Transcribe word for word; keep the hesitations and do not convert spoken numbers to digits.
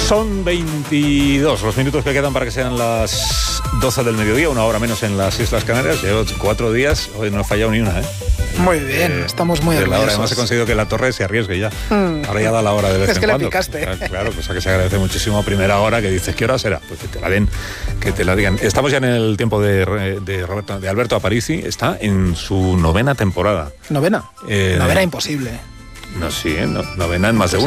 Son veintidós los minutos que quedan para que sean las doce del mediodía, una hora menos en las Islas Canarias. Llevo cuatro días, hoy no he fallado ni una, ¿eh? Muy bien, eh, estamos muy orgullosos. Además he conseguido que la torre se arriesgue ya. Mm. Ahora ya da la hora de vez es en que cuando. Le picaste. Claro, cosa que se agradece muchísimo a primera hora, que dices, ¿qué hora será? Pues que te la den, que te la digan. Estamos ya en el tiempo de, de, Roberto, de Alberto Aparici, está en su novena temporada. ¿Novena? Eh, novena imposible. No, sí, ¿eh? no, novena en más de una.